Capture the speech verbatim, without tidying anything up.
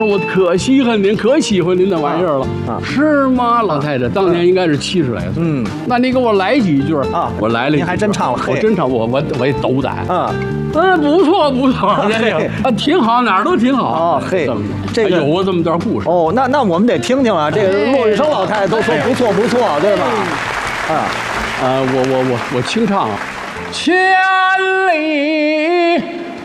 我可稀罕您，可喜欢您那玩意儿了啊是吗？老太太当年应该是七十来岁， 嗯， 那你给我来几句啊我来了几句， 您还真唱了嘿我真唱，我我我也斗胆， 啊， 嗯，不错不错，这个嘿啊挺好，哪儿都挺好。 哦嘿这么这个还有过这么段故事。 哦，那那我们得听听啊，这个哎骆玉生老太太都说不错不错，对吧？啊， 呃，我我我我清唱啊，千里